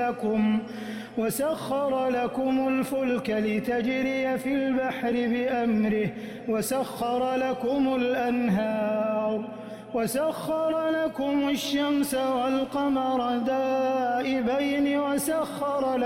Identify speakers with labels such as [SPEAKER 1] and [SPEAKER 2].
[SPEAKER 1] وسخر لكم الفلك لتجري في البحر بأمره وسخر لكم الأنهار وسخر لكم الشمس والقمر دائبين وسخر لكم